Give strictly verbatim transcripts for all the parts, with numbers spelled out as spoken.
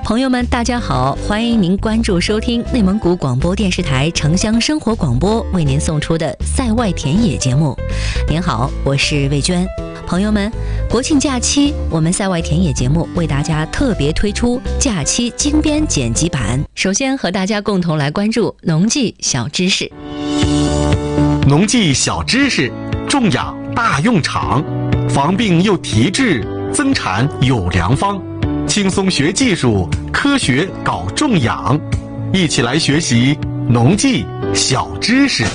朋友们大家好，欢迎您关注收听内蒙古广播电视台城乡生活广播为您送出的塞外田野节目。您好，我是魏娟。朋友们，国庆假期我们塞外田野节目为大家特别推出假期精编剪辑版。首先和大家共同来关注农技小知识。 农技小知识，种养大用场，防病又提质，增产有良方，轻松学技术，科学搞种养，一起来学习农技小知识。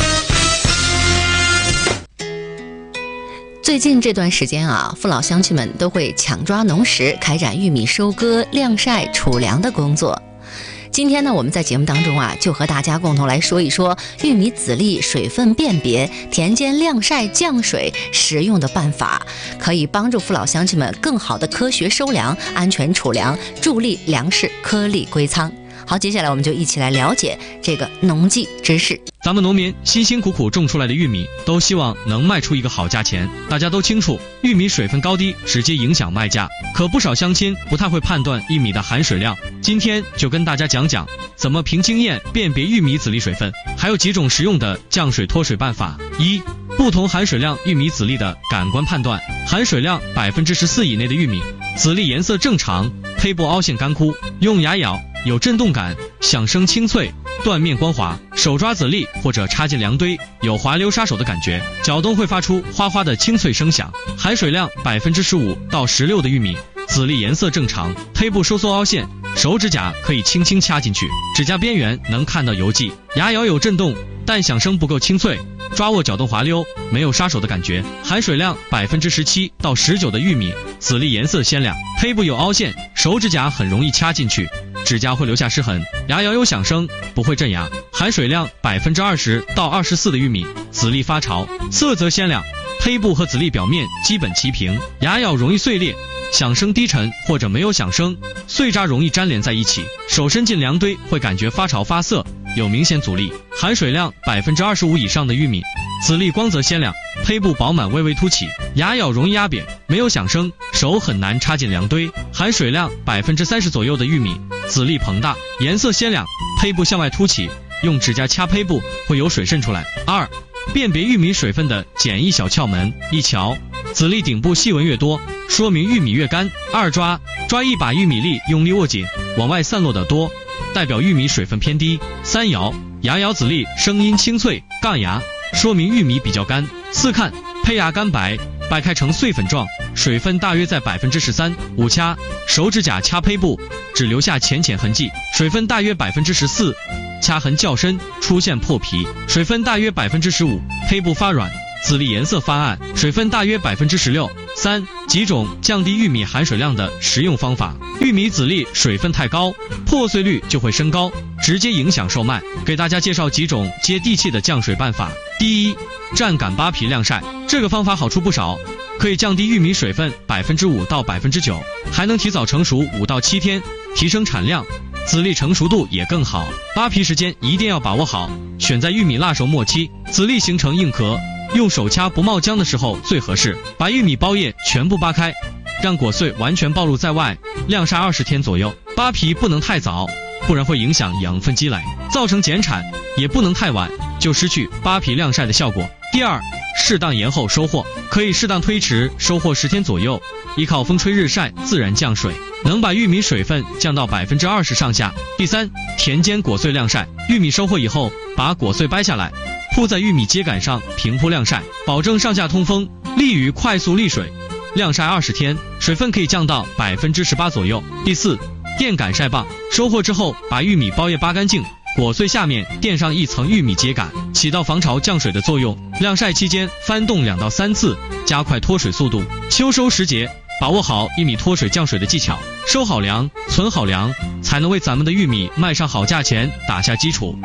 最近这段时间啊，父老乡亲们都会抢抓农时，开展玉米收割、晾晒、储粮的工作。今天呢，我们在节目当中啊，就和大家共同来说一说玉米籽粒水分辨别、田间晾晒降水实用的办法，可以帮助父老乡亲们更好的科学收粮、安全储粮，助力粮食颗粒归仓。好，接下来我们就一起来了解这个农技知识。 咱们农民辛辛苦苦种出来的玉米，都希望能卖出一个好价钱。大家都清楚，玉米水分高低直接影响卖价，可不少乡亲不太会判断玉米的含水量。今天就跟大家讲讲怎么凭经验辨别玉米籽粒水分，还有几种实用的降水脱水办法。一、不同含水量玉米籽粒的感官判断。含水量百分之十四以内的玉米，籽粒颜色正常，胚部凹陷干枯，用牙咬有震动感，响声清脆，断面光滑，手抓籽粒或者插进粮堆，有滑溜杀手的感觉，搅动会发出哗哗的清脆声响。含水量百分之十五到十六的玉米，籽粒颜色正常，胚部收缩凹陷，手指甲可以轻轻掐进去，指甲边缘能看到油迹，牙咬有震动，但响声不够清脆，抓握搅动滑溜，没有杀手的感觉。含水量百分之十七到十九的玉米，籽粒颜色鲜亮，胚部有凹陷，手指甲很容易掐进去，指甲会留下湿痕，牙咬有响声，不会震牙。含水量百分之二十到二十四的玉米，籽粒发潮，色泽鲜亮，胚部和籽粒表面基本齐平，牙咬容易碎裂，响声低沉或者没有响声，碎渣容易粘连在一起，手伸进粮堆会感觉发潮发涩，有明显阻力。含水量百分之二十五以上的玉米，籽粒光泽鲜亮，胚部饱满微微凸起，牙咬容易压扁，没有响声，手很难插进粮堆。含水量百分之三十左右的玉米，籽粒膨大，颜色鲜亮，胚部向外凸起，用指甲掐胚部会有水渗出来。二、辨别玉米水分的简易小窍门。一瞧，籽粒顶部细纹越多，说明玉米越干。二抓，抓一把玉米粒用力握紧，往外散落的多，代表玉米水分偏低。三摇，牙咬籽粒声音清脆，杠牙，说明玉米比较干。四看，胚芽干白，掰开成碎粉状，水分大约在百分之十三。五掐，手指甲掐胚部，只留下浅浅痕迹，水分大约百分之十四，掐痕较深，出现破皮，水分大约百分之十五，胚部发软，籽粒颜色发暗，水分大约百分之十六。三、几种降低玉米含水量的实用方法。玉米籽粒水分太高，破碎率就会升高，直接影响售卖。给大家介绍几种接地气的降水办法。第一，站杆扒皮晾晒。这个方法好处不少，可以降低玉米水分百分之五到百分之九，还能提早成熟五到七天，提升产量，籽粒成熟度也更好。扒皮时间一定要把握好，选在玉米腊熟末期，籽粒形成硬壳，用手掐不冒浆的时候最合适。把玉米包叶全部扒开，让果穗完全暴露在外，晾晒二十天左右。扒皮不能太早，不然会影响养分积累，造成减产；也不能太晚，就失去扒皮晾晒的效果。第二，适当延后收获，可以适当推迟收获十天左右，依靠风吹日晒自然降水，能把玉米水分降到百分之二十上下。第三，田间果穗晾晒。玉米收获以后，把果穗掰下来，铺在玉米秸秆上平铺晾晒，保证上下通风，利于快速沥水。晾晒二十天，水分可以降到百分之十八左右。第四，垫杆晒棒。收获之后，把玉米包叶扒干净，果穗下面垫上一层玉米秸秆，起到防潮降水的作用。晾晒期间翻动两到三次，加快脱水速度。秋收时节，把握好玉米脱水降水的技巧，收好粮，存好粮，才能为咱们的玉米卖上好价钱打下基础。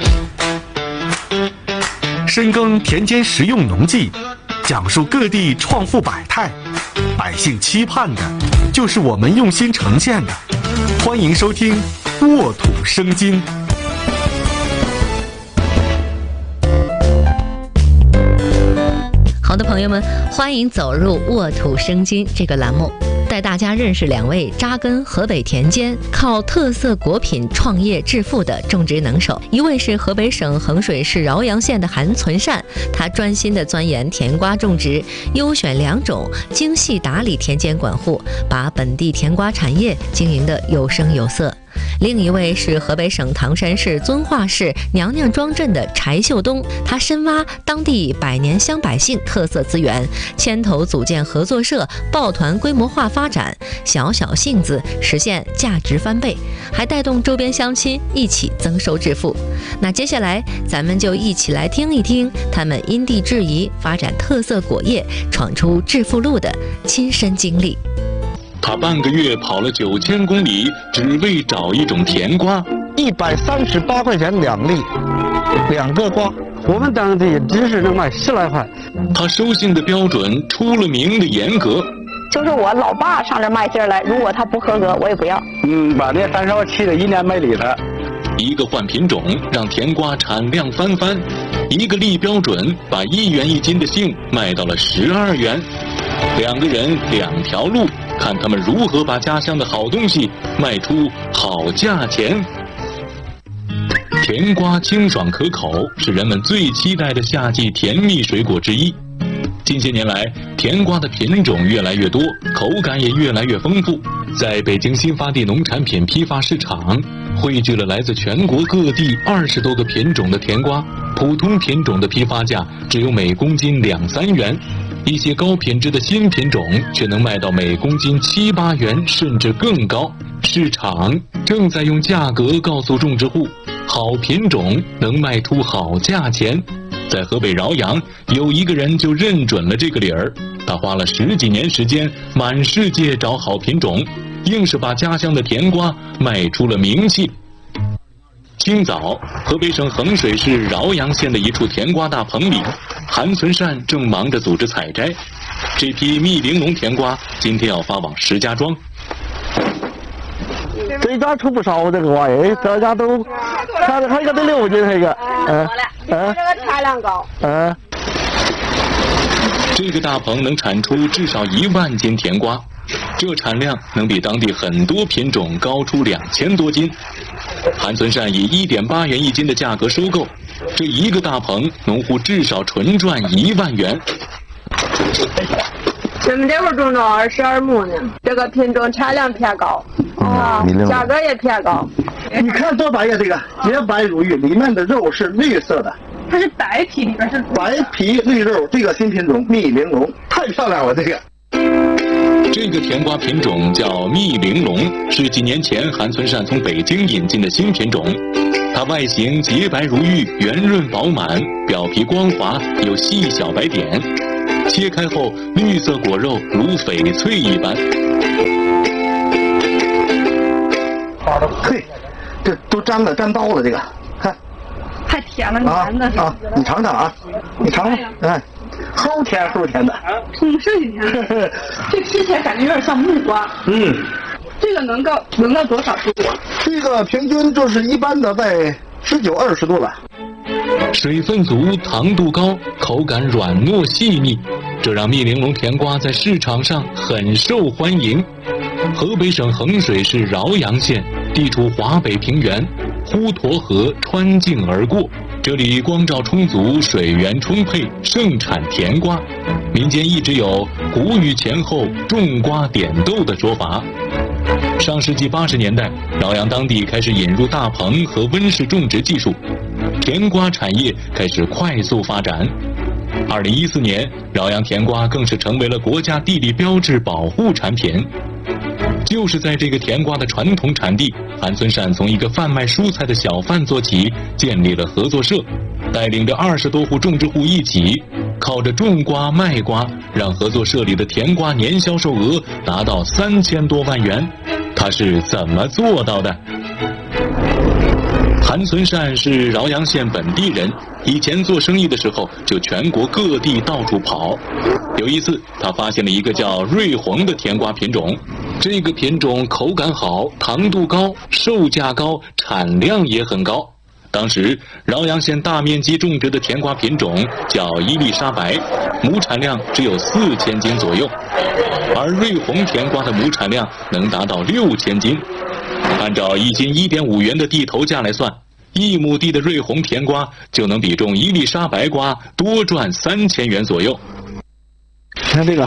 深耕田间实用农技，讲述各地创富百态，百姓期盼的就是我们用心呈现的。欢迎收听沃土生金。 好的，朋友们，欢迎走入沃土生金这个栏目，带带大家认识两位扎根河北田间、靠特色果品创业致富的种植能手。一位是河北省衡水市饶阳县的韩存善，他专心地钻研甜瓜种植，优选良种，精细打理田间管护，把本地甜瓜产业经营得有声有色。另一位是河北省唐山市遵化市娘娘庄镇的柴秀东，他深挖当地百年乡百姓特色资源，牵头组建合作社，抱团规模化发展，小小性子实现价值翻倍，还带动周边乡亲一起增收致富。那接下来咱们就一起来听一听他们因地制宜发展特色果业，闯出致富路的亲身经历。 他半个月跑了九千公里，只为找一种甜瓜， 一百三十八块钱两粒，两个瓜。我们当地只是能卖十来块。 他收信的标准出了名的严格。 就是我老爸上这卖劲儿来，如果他不合格，我也不要。 嗯，把那三烧气的一年没理他。 一个换品种，让甜瓜产量翻番；一个立标准，把一元一斤的杏卖到了十二元。两个人两条路，看他们如何把家乡的好东西卖出好价钱。甜瓜清爽可口，是人们最期待的夏季甜蜜水果之一。近些年来，甜瓜的品种越来越多，口感也越来越丰富。在北京新发地农产品批发市场，汇聚了来自全国各地二十多个品种的甜瓜。普通品种的批发价只有每公斤两三元，一些高品质的新品种却能卖到每公斤七八元，甚至更高。市场正在用价格告诉种植户，好品种能卖出好价钱。在河北饶阳，有一个人就认准了这个理儿，他花了十几年时间，满世界找好品种，硬是把家乡的甜瓜卖出了名气。清早，河北省衡水市饶阳县的一处甜瓜大棚里，韩存善正忙着组织采摘。这批蜜玲珑甜瓜今天要发往石家庄。 这家出不少这个瓜哎，这家都，看还有个得六斤这个，嗯嗯， 这个产量高， 嗯。 这个大棚能产出至少一万斤甜瓜，这产量能比当地很多品种高出两千多斤。韩存善以一点八元一斤的价格收购，这一个大棚，农户至少纯赚一万元。 我们这会儿种着二十二亩呢，这个品种产量偏高，啊，价格也偏高。 你看多白呀，这个洁白如玉，里面的肉是绿色的。 它是白皮，里边是白皮绿肉，这个新品种蜜玲珑太漂亮了，这个。 这个甜瓜品种叫蜜玲珑，是几年前韩存善从北京引进的新品种。它外形洁白如玉，圆润饱满，表皮光滑，有细小白点。切开后，绿色果肉如翡翠一般。 嘿，这都粘了，粘刀了，这个看。 太甜了，黏的。 啊啊，你尝尝啊，你尝尝，哎，齁甜齁甜的。 嗯，是挺甜的。这吃起来感觉有点像木瓜。 嗯。 这个能够能到多少度？ 这个平均就是一般的在十九二十度了。 水分足，糖度高，口感软糯细腻，这让蜜玲珑甜瓜在市场上很受欢迎。河北省衡水市饶阳县地处华北平原，滹沱河穿境而过，这里光照充足，水源充沛，盛产甜瓜。民间一直有谷雨前后种瓜点豆的说法。上世纪八十年代，饶阳当地开始引入大棚和温室种植技术，甜瓜产业开始快速发展。二零一四年，饶阳甜瓜更是成为了国家地理标志保护产品。就是在这个甜瓜的传统产地，韩存善从一个贩卖蔬菜的小贩做起，建立了合作社，带领着二十多户种植户一起，靠着种瓜卖瓜，让合作社里的甜瓜年销售额达到三千多万元。他是怎么做到的？韩存善是饶阳县本地人，以前做生意的时候就全国各地到处跑。有一次，他发现了一个叫瑞红的甜瓜品种，这个品种口感好，糖度高，售价高，产量也很高。 当时饶阳县大面积种植的甜瓜品种叫伊丽莎白，亩产量只有四千斤左右，而瑞红甜瓜的亩产量能达到六千斤。按照一斤一点五元的地头价来算，一亩地的瑞红甜瓜就能比种伊丽莎白瓜多赚三千元左右。 看这个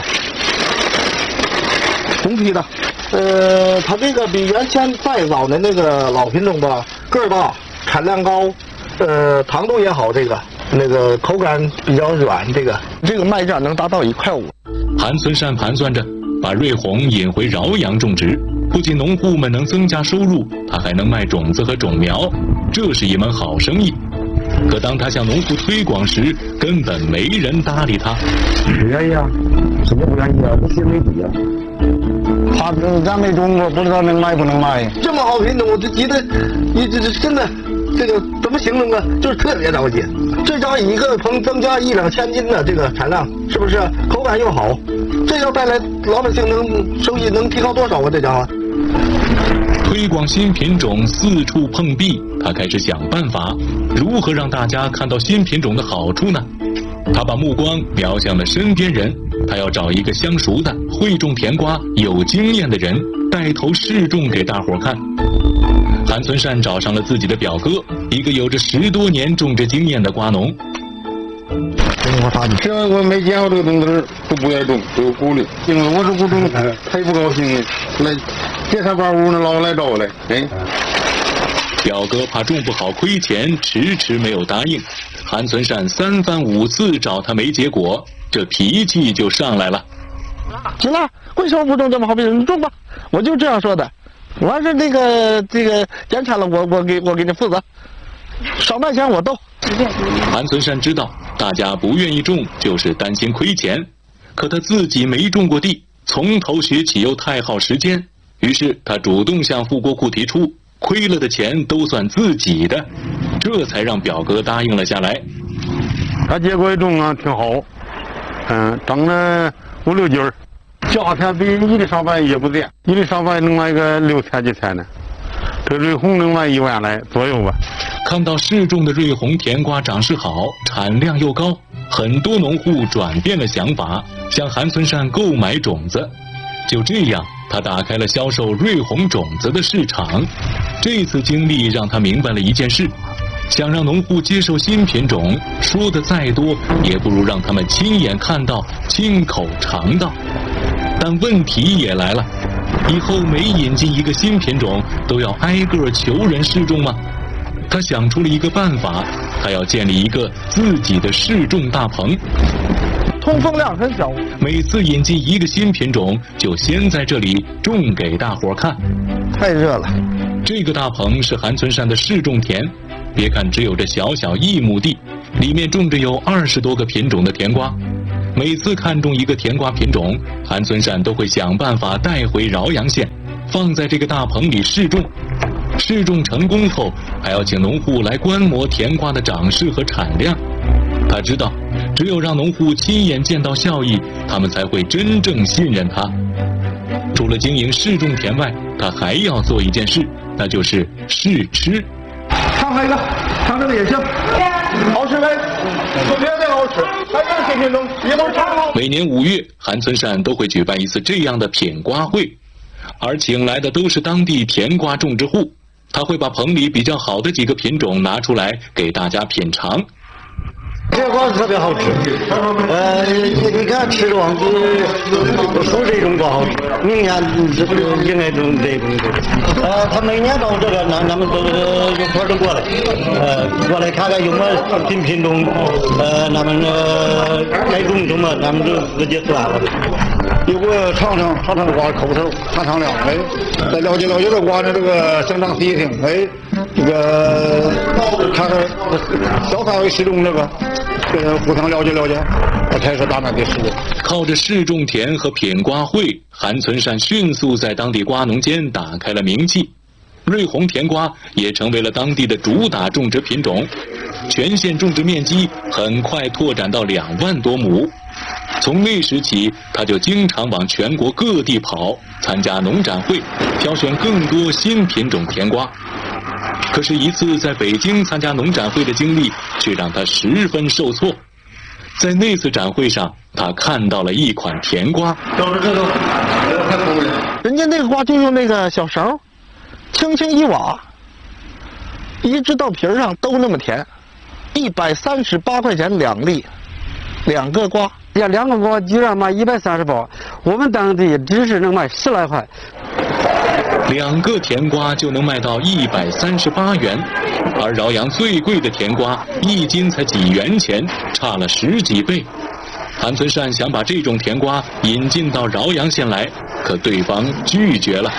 红皮的，呃，它这个比原先再早的那个老品种吧，个儿大，产量高，呃，糖度也好，这个那个口感比较软，这个这个卖价能达到一块五。 韩存善盘算着把瑞红引回饶阳种植，不仅农户们能增加收入，他还能卖种子和种苗，这是一门好生意。可当他向农户推广时，根本没人搭理他。 不愿意啊？什么不愿意啊？不信媒体啊？他咱没种过，不知道能卖不能卖。这么好品种，我就觉得，你这这真的，这个怎么形容啊？就是特别着急。这家一个棚增加一两千斤的这个产量，是不是？口感又好，这要带来老百姓能收益能提高多少啊？这家伙。 推广新品种四处碰壁，他开始想办法，如何让大家看到新品种的好处呢？他把目光瞄向了身边人，他要找一个相熟的、会种甜瓜、有经验的人，带头试种给大伙看。韩存善找上了自己的表哥，一个有着十多年种植经验的瓜农。 我打你，这我没见过这个东西，都不愿种，都有顾虑。因为我是不种，他也不高兴，来这才把屋呢老来找我来。哎， 表哥怕种不好亏钱，迟迟没有答应。韩存善三番五次找他没结果，这脾气就上来了。 行了，为什么不种这么好品种？你种吧，我就这样说的。我要是那个这个减产了，我我给我给你负责，少卖钱我都。 韩存善知道大家不愿意种，就是担心亏钱，可他自己没种过地，从头学起又太耗时间，于是他主动向富国库提出，亏了的钱都算自己的，这才让表哥答应了下来。 他结果一种啊挺好，嗯，长了五六斤儿，价钱比伊丽莎白也不低，伊丽莎白能卖个六千几千呢，这瑞红能卖一万来左右吧。 看到试种的瑞红甜瓜长势好，产量又高，很多农户转变了想法，向韩存善购买种子。就这样，他打开了销售瑞红种子的市场。这次经历让他明白了一件事，想让农户接受新品种，说的再多，也不如让他们亲眼看到、亲口尝到。但问题也来了，以后每引进一个新品种，都要挨个求人试种吗？他想出了一个办法，他要建立一个自己的试种大棚， 通风量很小， 每次引进一个新品种，就先在这里种给大伙看。 太热了。 这个大棚是韩存善的试种田，别看只有这小小一亩地，里面种着有二十多个品种的甜瓜。每次看中一个甜瓜品种，韩存善都会想办法带回饶阳县，放在这个大棚里试种。试种成功后，还要请农户来观摩甜瓜的长势和产量。他知道，只有让农户亲眼见到效益，他们才会真正信任他。除了经营试种田外，他还要做一件事，那就是试吃。 尝这个，尝这个也行，好吃没？特别的好吃，还有新品种，一会儿尝好。 每年五月，韩存善都会举办一次这样的品瓜会，而请来的都是当地甜瓜种植户。他会把棚里比较好的几个品种拿出来给大家品尝。 这瓜特别好吃，呃，你你看吃着，说这种瓜好吃，明年这个应该种这种。呃，他每年到这个，咱咱们都一块儿都过来，呃，过来看看有没有新品种，呃，咱们呃该种什么，咱们就直接算了。有个尝尝尝尝瓜口头，尝尝量，哎，再了解了解这瓜的这个生长习性，哎，这个看看小范围试种这个。呃，互相了解了解，这才是咱们的事。 靠着试种田和品瓜会，韩存善迅速在当地瓜农间打开了名气。瑞红甜瓜也成为了当地的主打种植品种，全县种植面积很快拓展到两万多亩。从那时起，他就经常往全国各地跑，参加农展会，挑选更多新品种甜瓜。 可是，一次在北京参加农展会的经历却让他十分受挫。在那次展会上，他看到了一款甜瓜。 人家那个瓜就用那个小勺，轻轻一挖，一直到皮儿上都那么甜，一百三十八块钱两粒，两个瓜。 呀，两个瓜居然卖一百三十八，我们当地只是能卖十来块。 两个甜瓜就能卖到一百三十八元，而饶阳最贵的甜瓜一斤才几元钱，差了十几倍。韩存善想把这种甜瓜引进到饶阳县来，可对方拒绝了。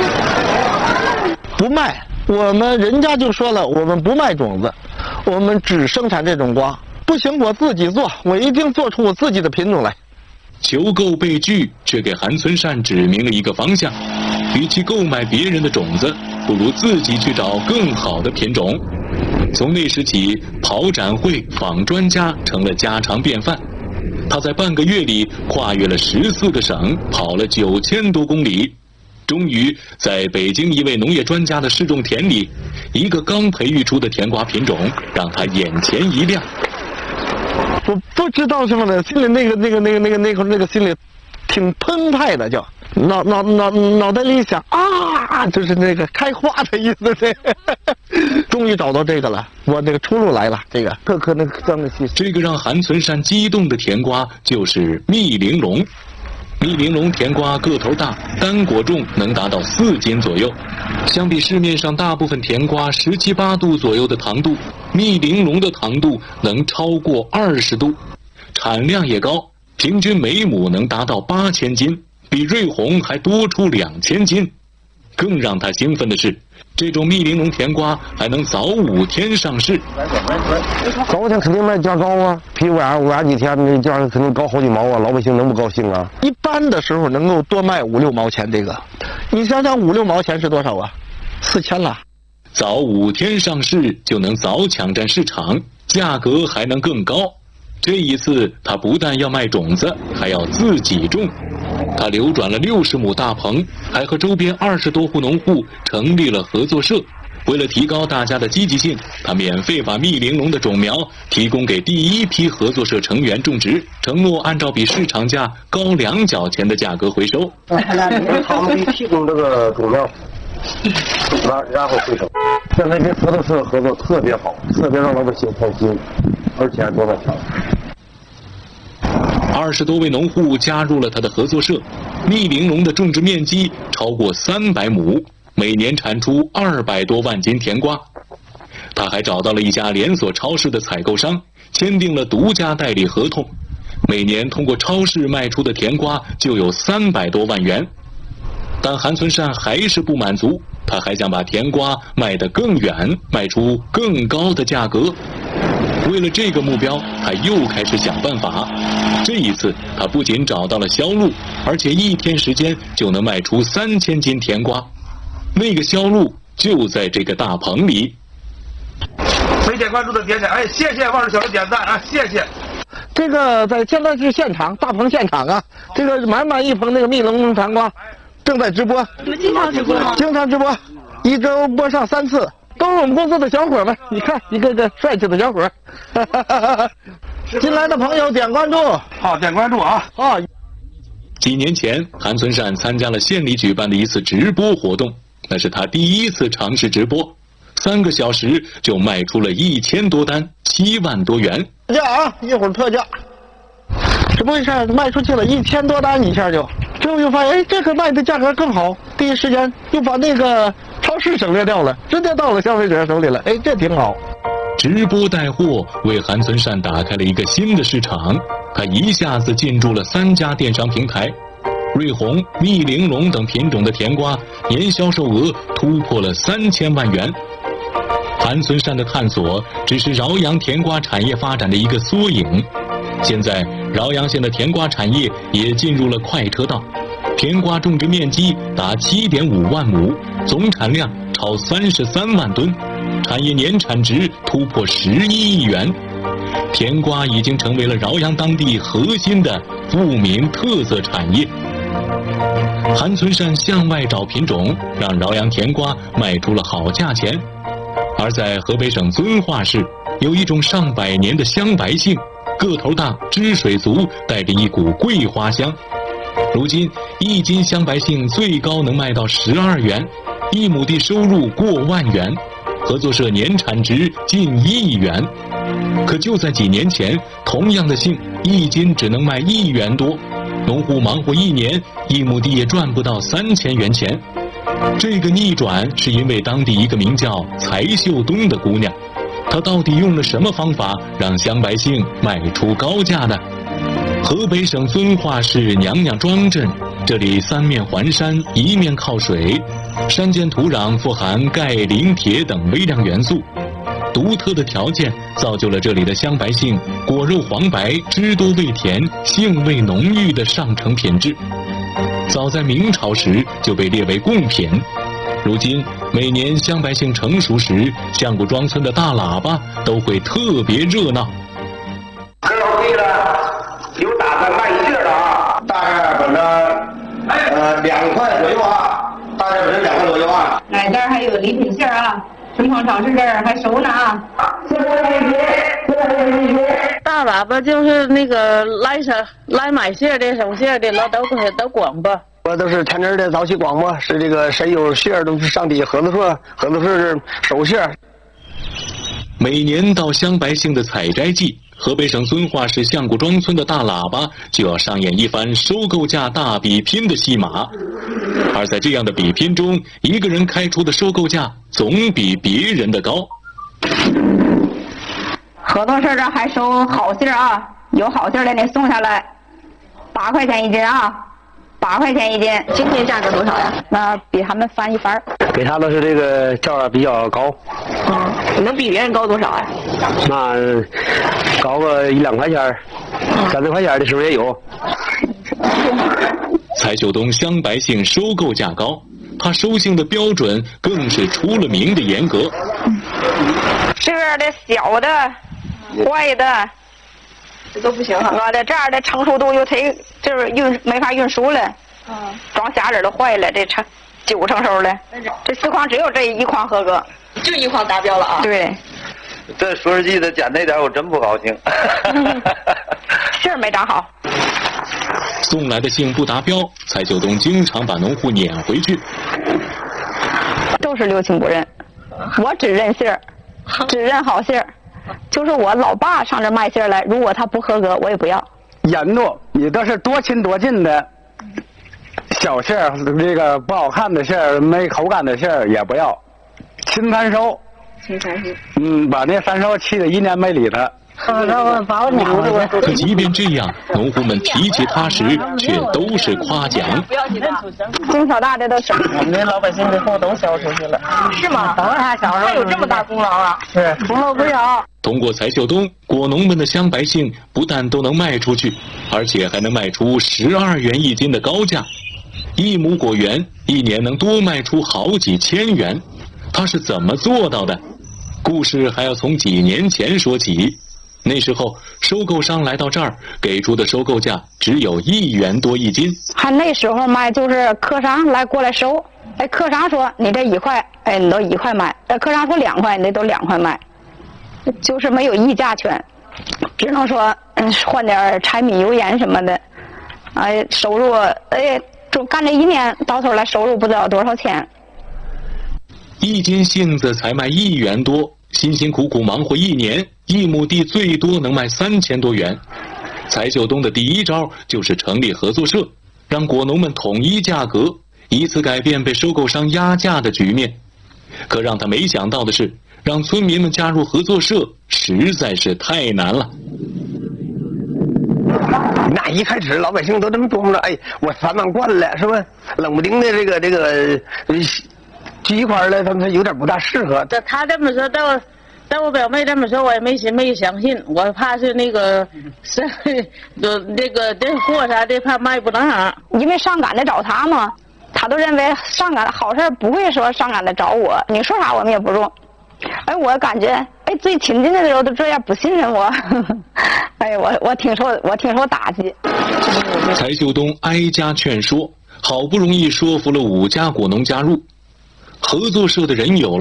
不卖，我们人家就说了，我们不卖种子，我们只生产这种瓜。不行，我自己做，我一定做出我自己的品种来。 求购被拒，却给韩存善指明了一个方向：与其购买别人的种子，不如自己去找更好的品种。从那时起，跑展会、访专家成了家常便饭。他在半个月里跨越了十四个省，跑了九千多公里，终于在北京一位农业专家的试种田里，一个刚培育出的甜瓜品种让他眼前一亮。 我不知道什么的，心里那个那个那个那个那个那个心里挺澎湃的，叫脑脑脑脑袋里想啊，就是那个开花的意思。这终于找到这个了，我那个出路来了。这个各颗那个脏的细。 这个让韩存善激动的甜瓜就是蜜玲珑。蜜玲珑甜瓜个头大，单果重能达到四斤左右。相比市面上大部分甜瓜十七八度左右的糖度，蜜玲珑的糖度能超过二十度，产量也高，平均每亩能达到八千斤，比瑞红还多出两千斤。更让他兴奋的是，这种蜜玲珑甜瓜还能早五天上市。 早五天肯定卖价高啊，比晚晚几天那价肯定高好几毛啊，老百姓能不高兴啊？ 一般的时候能够多卖五六毛钱，这个你想想五六毛钱是多少啊？四千了。 早五天上市就能早抢占市场，价格还能更高。这一次他不但要卖种子，还要自己种。他流转了六十亩大棚，还和周边二十多户农户成立了合作社。为了提高大家的积极性，他免费把蜜玲珑的种苗提供给第一批合作社成员种植，承诺按照比市场价高两角钱的价格回收。 他们给提供这个种苗，然然后回收。现在跟合作社合作特别好，特别让老百姓放心，而且还多卖钱。 二十多位农户加入了他的合作社，蜜玲珑的种植面积超过三百亩，每年产出二百多万斤甜瓜。他还找到了一家连锁超市的采购商，签订了独家代理合同，每年通过超市卖出的甜瓜就有三百多万元。但韩存善还是不满足，他还想把甜瓜卖得更远，卖出更高的价格。为了这个目标，他又开始想办法。这一次，他不仅找到了销路，而且一天时间就能卖出三千斤甜瓜。那个销路就在这个大棚里。 没点关注的点点，哎，谢谢万事小的点赞啊，谢谢。 这个在现在是现场，大棚现场啊，这个满满一棚那个蜜玲珑甜瓜正在直播。 你们经常直播吗？ 经常直播，一周播上三次。都是我们公司的小伙们，你看一个个帅气的小伙。进来的朋友点关注， 好，点关注啊！ 啊。 几年前，韩存善参加了县里举办的一次直播活动，那是他第一次尝试直播，三个小时就卖出了一千多单，七万多元。 特价啊！一会儿特价。怎么回事？卖出去了一千多单，一下就，之后又发现，哎，这个卖的价格更好，第一时间又把那个超市省略掉了，直接到了消费者手里了，哎，这挺好。 直播带货为韩存善打开了一个新的市场，他一下子进驻了三家电商平台，瑞红、蜜玲珑等品种的甜瓜年销售额突破了三千万元。韩存善的探索只是饶阳甜瓜产业发展的一个缩影。现在饶阳县的甜瓜产业也进入了快车道，甜瓜种植面积达 七点五万亩，总产量超三十三万吨，产业年产值突破十一亿元。甜瓜已经成为了饶阳当地核心的富民特色产业。韩存善向外找品种，让饶阳甜瓜卖出了好价钱。 而在河北省遵化市，有一种上百年的香白杏，个头大，汁水足，带着一股桂花香。如今一斤香白杏最高能卖到十二元，一亩地收入过万元，合作社年产值近亿元。可就在几年前，同样的杏一斤只能卖一元多，农户忙活一年，一亩地也赚不到三千元钱。这个逆转是因为当地一个名叫柴秀东的姑娘，她到底用了什么方法让香白杏卖出高价呢？河北省遵化市娘娘庄镇，这里三面环山，一面靠水，山间土壤富含钙、磷、铁等微量元素，独特的条件造就了这里的香白杏果肉黄白、汁多味甜、杏味浓郁的上乘品质。早在明朝时就被列为贡品，如今每年香白杏成熟时，相谷庄村的大喇叭都会特别热闹。 这老贵了，有打算卖杏的啊， 大概反正呃两块左右啊，大概反正两块左右啊。 哎，这儿还有礼品杏啊，春光超市这儿还收呢啊。 大喇叭就是那个来上来买杏的、收杏的，老都都广播。 我都是天天的早起广播，是这个谁有杏都是上底合作社，合作社是收杏。 每年到香白杏的采摘季，河北省遵化市相谷庄村的大喇叭就要上演一番收购价大比拼的戏码。而在这样的比拼中，一个人开出的收购价总比别人的高。 合作社这还收好杏啊，有好杏的你送下来，八块钱一斤啊，八块钱一斤。今天价格多少呀？那比他们翻一番。 给他的是这个价比较高。 嗯，能比别人高多少啊？ 那高个一两块钱，三四块钱的时候也有。 柴秀东香白杏收购价高，他收杏的标准更是出了名的严格。 这样的小的、坏的，这都不行啊！我的这样的成熟度又忒就是运没法运输了，嗯，装匣子都坏了，这成九成熟了。这四筐只有这一筐合格， 就一筐达标了啊！ 对， 这说实际的捡那点我真不高兴， 杏儿没长好。 送来的杏不达标，柴秀东经常把农户撵回去。 都是六亲不认，我只认杏儿，只认好杏儿。就是我老爸上这卖杏儿来，如果他不合格，我也不要。 严度，你这是多亲多近的小杏儿，这个不好看的杏儿、没口感的杏儿也不要。亲三收， 亲三收。 嗯，把那三收气得一年没理他。 可即便这样，农户们提起他时却都是夸奖。 中小大的都省， 我们这老百姓的货都销出去了。 是吗？ 等他销售， 他有这么大功劳啊？ 是，功劳不小。 通过柴秀东，果农们的香白杏不但都能卖出去，而且还能卖出十二元一斤的高价。一亩果园一年能多卖出好几千元，他是怎么做到的？故事还要从几年前说起。那时候收购商来到这儿，给出的收购价只有一元多一斤。 还那时候卖就是客商来过来收，哎，客商说你这一块，哎，你都一块卖；哎，客商说两块，你这都两块卖，就是没有议价权，只能说嗯换点柴米油盐什么的，哎，收入哎，就干这一年，到头来收入不知道多少钱。 一斤杏子才卖一元多，辛辛苦苦忙活一年，一亩地最多能卖三千多元。柴秀东的第一招就是成立合作社，让果农们统一价格，以此改变被收购商压价的局面。可让他没想到的是，让村民们加入合作社实在是太难了。 那一开始老百姓都这么琢磨着，哎，我三万惯了，是吧？冷不丁的这个这个。聚一块来，他们有点不大适合。 这他这么说，在我，在我表妹这么说，我也没信没相信，我怕是那个是，就那个这货啥的，怕卖不能。 因为上赶着找他嘛，他都认为上赶好事不会说上赶着找我，你说啥我们也不中。哎，我感觉哎最亲近的时候都这样不信任我，哎我我挺受我挺受打击。 柴秀东挨家劝说，好不容易说服了五家果农加入。合作社的人有了，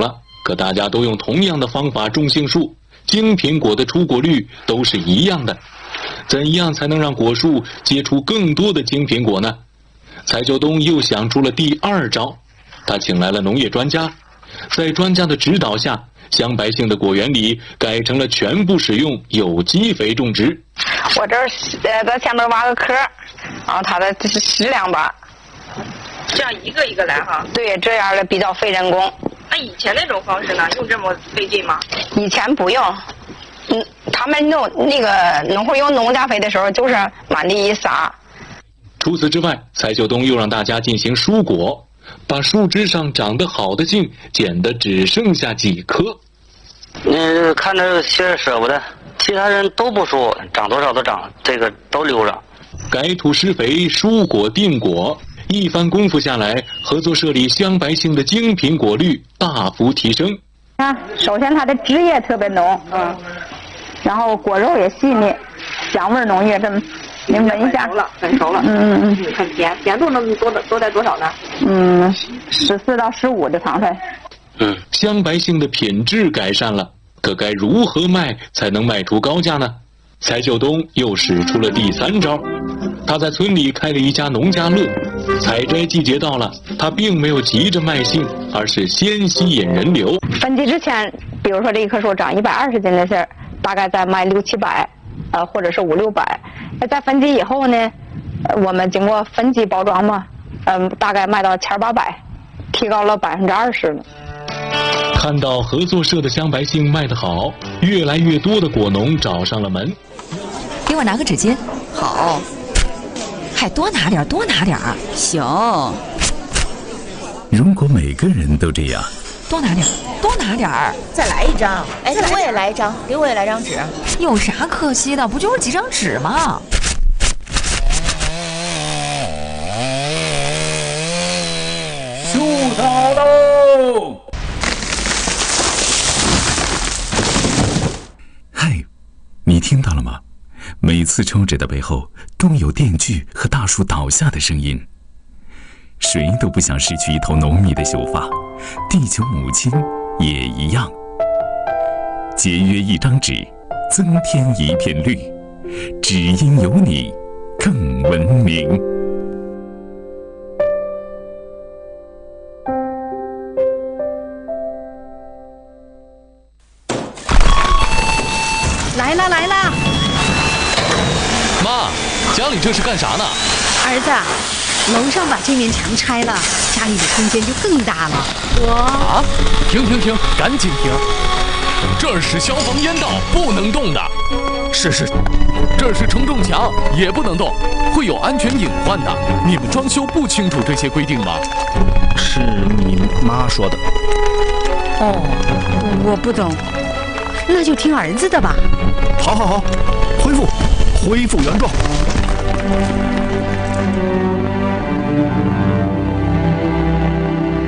可大家都用同样的方法种杏树，精品果的出果率都是一样的。怎样才能让果树结出更多的精品果呢？蔡秀东又想出了第二招，他请来了农业专家，在专家的指导下，香白杏的果园里改成了全部使用有机肥种植。 我这儿呃在前面挖个坑，然后它的这是十两把， 这样一个一个来哈。 对，这样的比较费人工。 那以前那种方式呢，用这么费劲吗？ 以前不用，嗯，他们弄那个农户用农家肥的时候，就是满地一撒。 除此之外，蔡秀东又让大家进行疏果，把树枝上长得好的杏剪得只剩下几颗。 嗯，看着些舍不得，其他人都不疏，长多少都长，这个都留着。 改土施肥，疏果定果，一番功夫下来，合作社里香白杏的精品果率大幅提升。 啊，首先它的汁液特别浓，嗯，然后果肉也细腻，香味浓郁，这么。您闻一下， 熟了，很熟了。 嗯嗯嗯， 很甜，甜度能多多在多少呢？ 嗯，十四到十五的糖分。 嗯，香白杏的品质改善了，可该如何卖才能卖出高价呢？蔡秀东又使出了第三招，他在村里开了一家农家乐。采摘季节到了，他并没有急着卖杏，而是先吸引人流。 分级之前，比如说这一棵树长一百二十斤的杏儿，大概在卖六七百，呃，或者是五六百。在分级以后呢，呃，我们经过分级包装嘛，嗯、呃，大概卖到千八百，提高了百分之二十了。 看到合作社的香白杏卖得好，越来越多的果农找上了门。 给我拿个纸巾。 好。 还多拿点，多拿点。 行。 如果每个人都这样， 多拿点，多拿点。 再来一张。哎，给我也来一张，给我也来张纸。 有啥可惜的？不就是几张纸吗？ 树倒喽！嗨，你听到了吗？每次抽纸的背后都有电锯和大树倒下的声音。谁都不想失去一头浓密的秀发，地球母亲也一样。节约一张纸，增添一片绿，只因有你更文明。 来啦来啦！ 妈，家里这是干啥呢？ 儿子，楼上把这面墙拆了，家里的空间就更大了。我啊，停停停，赶紧停！这儿是消防烟道，不能动的。是是，这是承重墙，也不能动，会有安全隐患的。你们装修不清楚这些规定吗？ 是你妈说的。 哦，我不懂，那就听儿子的吧。 好好好，恢复，恢复原状。